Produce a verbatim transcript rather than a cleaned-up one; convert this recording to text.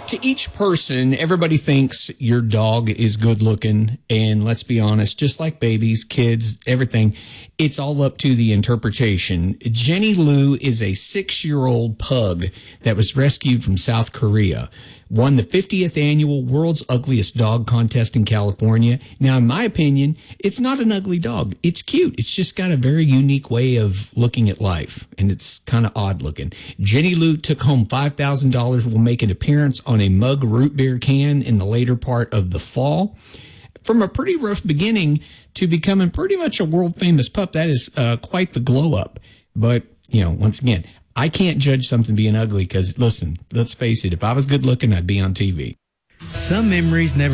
To each person, everybody thinks your dog is good looking. And let's be honest, just like babies, kids, everything, it's all up to the interpretation. Jenny Lou is a six-year-old pug that was rescued from South Korea. Won the fiftieth annual World's Ugliest Dog Contest in California. Now, in my opinion, it's not an ugly dog. It's cute. It's just got a very unique way of looking at life, and it's kind of odd looking. Jenny Lou took home five thousand dollars, will make an appearance on a mug root beer can in the later part of the fall. From a pretty rough beginning to becoming pretty much a world-famous pup, that is uh, quite the glow-up. But, you know, once again, I can't judge something being ugly because, listen, let's face it, if I was good looking, I'd be on T V. Some memories never